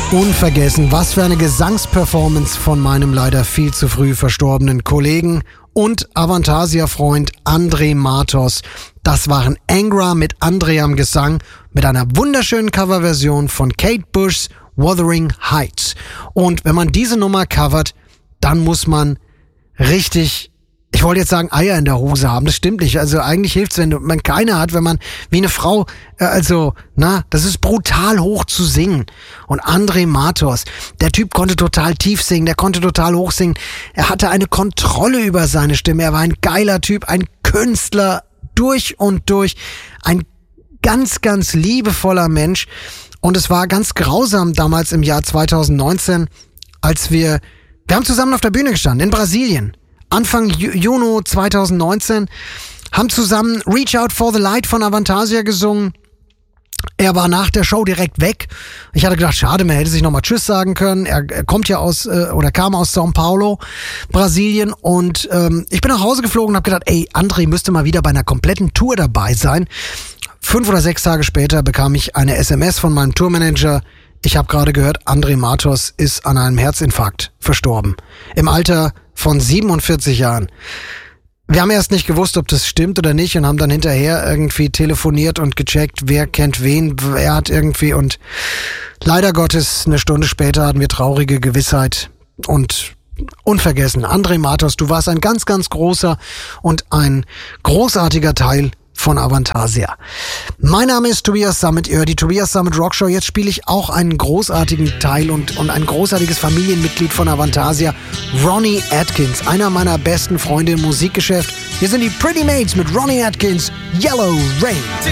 Unvergessen, was für eine Gesangsperformance von meinem leider viel zu früh verstorbenen Kollegen und Avantasia-Freund André Matos. Das waren Angra mit André am Gesang mit einer wunderschönen Coverversion von Kate Bush's Wuthering Heights. Und wenn man diese Nummer covert, dann muss man richtig, ich wollte jetzt sagen, Eier in der Hose haben. Das stimmt nicht. Also eigentlich hilft's, wenn man keine hat, wenn man wie eine Frau, das ist brutal hoch zu singen. Und André Matos, der Typ konnte total tief singen, der konnte total hoch singen. Er hatte eine Kontrolle über seine Stimme. Er war ein geiler Typ, ein Künstler durch und durch. Ein ganz, ganz liebevoller Mensch. Und es war ganz grausam damals im Jahr 2019, als wir haben zusammen auf der Bühne gestanden in Brasilien. Anfang Juni 2019, haben zusammen Reach Out for the Light von Avantasia gesungen. Er war nach der Show direkt weg. Ich hatte gedacht, schade, man hätte sich nochmal Tschüss sagen können. Er kommt ja kam aus São Paulo, Brasilien. Und ich bin nach Hause geflogen und habe gedacht, André müsste mal wieder bei einer kompletten Tour dabei sein. 5 oder 6 Tage später bekam ich eine SMS von meinem Tourmanager. Ich habe gerade gehört, André Matos ist an einem Herzinfarkt verstorben. Im Alter von 47 Jahren. Wir haben erst nicht gewusst, ob das stimmt oder nicht und haben dann hinterher irgendwie telefoniert und gecheckt, wer kennt wen, wer hat irgendwie, und leider Gottes, eine Stunde später hatten wir traurige Gewissheit und unvergessen. André Matos, du warst ein ganz, ganz großer und ein großartiger Teil von Avantasia. Mein Name ist Tobias Sammet, ihr hört die Tobias Sammet Rockshow. Jetzt spiele ich auch einen großartigen Teil und ein großartiges Familienmitglied von Avantasia, Ronnie Atkins, einer meiner besten Freunde im Musikgeschäft. Hier sind die Pretty Maids mit Ronnie Atkins, Yellow Rain.